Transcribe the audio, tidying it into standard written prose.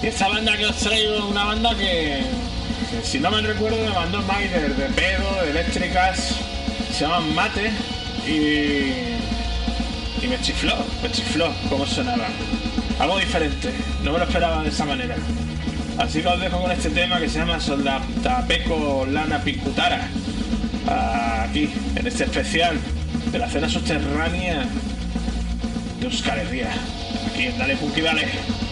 esta banda que os traigo es una banda que si no me recuerdo me mandó Maider de pedo, de eléctricas, se llaman Mate y me chifló cómo sonaba. Algo diferente, no me lo esperaba de esa manera. Así que os dejo con este tema que se llama Soldapeco Lana Picutara, aquí, en este especial de la cena subterránea de Euskal Herria, aquí en Dale Punky Dale.